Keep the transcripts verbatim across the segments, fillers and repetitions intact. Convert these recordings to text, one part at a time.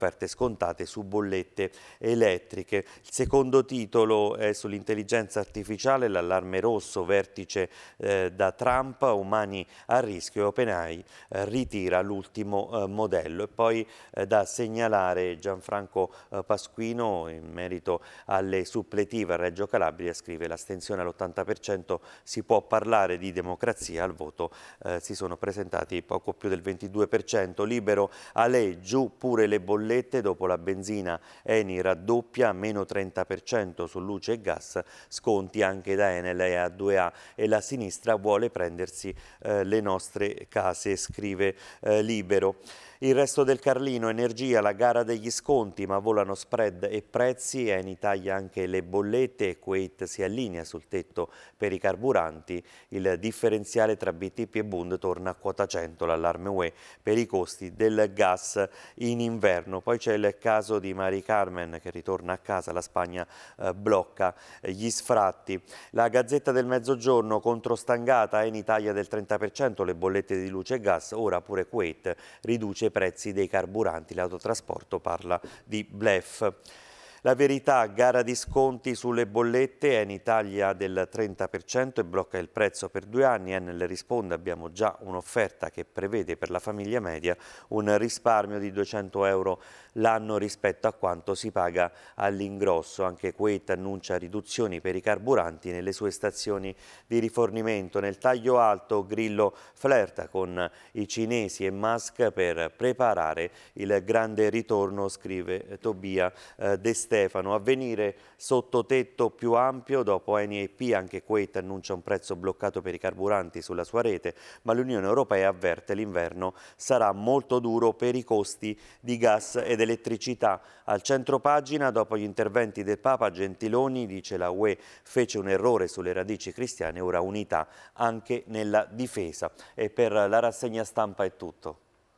offerte scontate su bollette elettriche. Il secondo titolo è sull'intelligenza artificiale, l'allarme rosso, vertice eh, da Trump, umani a rischio, OpenAI eh, ritira l'ultimo eh, modello. E poi eh, da segnalare Gianfranco eh, Pasquino in merito alle suppletive a Reggio Calabria, scrive: l'astensione all'ottanta per cento, si può parlare di democrazia, al voto eh, si sono presentati poco più del ventidue per cento. Libero, a lei giù pure le bollette, dopo la benzina Eni raddoppia, meno trenta per cento su luce e gas, sconti anche da Enel e A due A, e la sinistra vuole prendersi eh, le nostre case, scrive eh, Libero. Il resto del Carlino, energia, la gara degli sconti, ma volano spread e prezzi, Eni taglia anche le bollette e Kuwait si allinea sul tetto per i carburanti, il differenziale tra B T P e Bund torna a quota cento, l'allarme U E per i costi del gas in inverno. Poi c'è il caso di Mari Carmen che ritorna a casa, la Spagna eh, blocca gli sfratti. La Gazzetta del Mezzogiorno, controstangata, Eni taglia del trenta per cento le bollette di luce e gas, ora pure Kuwait riduce i prezzi dei carburanti, l'autotrasporto parla di bluff. La Verità, gara di sconti sulle bollette, Eni taglia del trenta per cento e blocca il prezzo per due anni. Enel risponde: abbiamo già un'offerta che prevede per la famiglia media un risparmio di duecento euro l'anno rispetto a quanto si paga all'ingrosso. Anche Kuwait annuncia riduzioni per i carburanti nelle sue stazioni di rifornimento. Nel taglio alto, Grillo flirta con i cinesi e Musk per preparare il grande ritorno, scrive Tobia eh, De Stefano. Avvenire, sottotetto più ampio, dopo Eni e E P anche Kuwait annuncia un prezzo bloccato per i carburanti sulla sua rete, ma l'Unione Europea avverte: l'inverno sarà molto duro per i costi di gas ed elettricità. Al centro pagina, dopo gli interventi del Papa, Gentiloni dice: la U E fece un errore sulle radici cristiane, ora unità anche nella difesa. E per la rassegna stampa è tutto.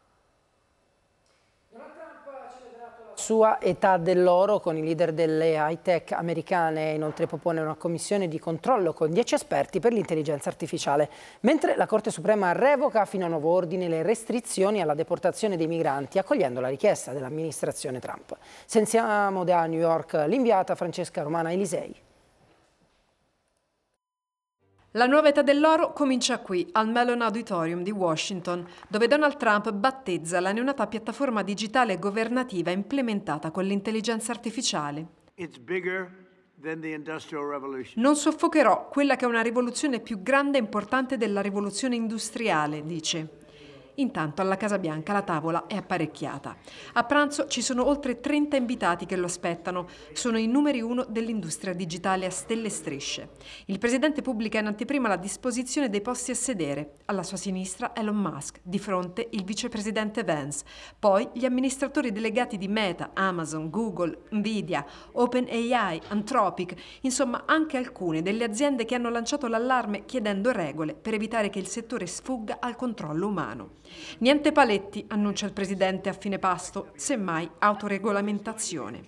Sua età dell'oro con i leader delle high-tech americane, inoltre propone una commissione di controllo con dieci esperti per l'intelligenza artificiale, mentre la Corte Suprema revoca fino a nuovo ordine le restrizioni alla deportazione dei migranti, accogliendo la richiesta dell'amministrazione Trump. Sentiamo da New York l'inviata Francesca Romana Elisei. La nuova età dell'oro comincia qui, al Mellon Auditorium di Washington, dove Donald Trump battezza la neonata piattaforma digitale governativa implementata con l'intelligenza artificiale. Non soffocherò quella che è una rivoluzione più grande e importante della rivoluzione industriale, dice. Intanto alla Casa Bianca la tavola è apparecchiata. A pranzo ci sono oltre trenta invitati che lo aspettano. Sono i numeri uno dell'industria digitale a stelle e strisce. Il presidente pubblica in anteprima la disposizione dei posti a sedere. Alla sua sinistra Elon Musk, di fronte il vicepresidente Vance. Poi gli amministratori delegati di Meta, Amazon, Google, Nvidia, OpenAI, Anthropic, insomma anche alcune delle aziende che hanno lanciato l'allarme chiedendo regole per evitare che il settore sfugga al controllo umano. Niente paletti, annuncia il presidente a fine pasto, semmai autoregolamentazione.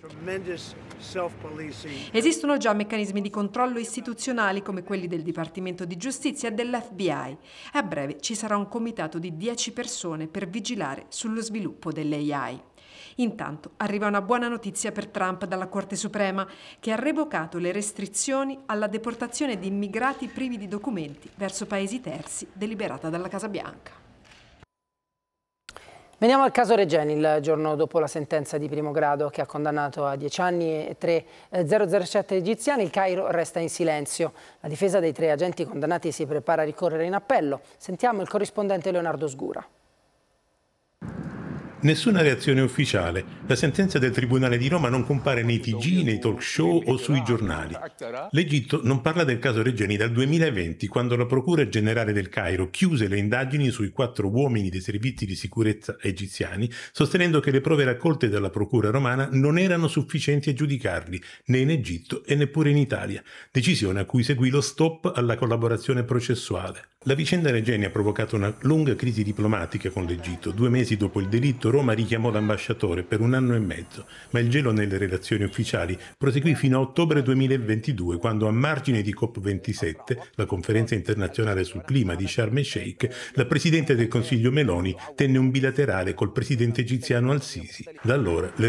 Esistono già meccanismi di controllo istituzionali come quelli del Dipartimento di Giustizia e dell'F B I. A breve ci sarà un comitato di dieci persone per vigilare sullo sviluppo dell'A I. Intanto arriva una buona notizia per Trump dalla Corte Suprema, che ha revocato le restrizioni alla deportazione di immigrati privi di documenti verso paesi terzi, deliberata dalla Casa Bianca. Veniamo al caso Regeni, il giorno dopo la sentenza di primo grado che ha condannato a dieci anni e tre zero zero sette egiziani, il Cairo resta in silenzio. La difesa dei tre agenti condannati si prepara a ricorrere in appello. Sentiamo il corrispondente Leonardo Sgura. Nessuna reazione ufficiale. La sentenza del Tribunale di Roma non compare nei T G, nei talk show o sui giornali. L'Egitto non parla del caso Regeni dal duemilaventi, quando la Procura Generale del Cairo chiuse le indagini sui quattro uomini dei servizi di sicurezza egiziani, sostenendo che le prove raccolte dalla Procura romana non erano sufficienti a giudicarli, né in Egitto e neppure in Italia, decisione a cui seguì lo stop alla collaborazione processuale. La vicenda Regeni ha provocato una lunga crisi diplomatica con l'Egitto. Due mesi dopo il delitto Roma richiamò l'ambasciatore per un anno e mezzo, ma il gelo nelle relazioni ufficiali proseguì fino a ottobre duemilaventidue, quando a margine di COP ventisette, la conferenza internazionale sul clima di Sharm el-Sheikh, la Presidente del Consiglio Meloni tenne un bilaterale col presidente egiziano al-Sisi. Da allora le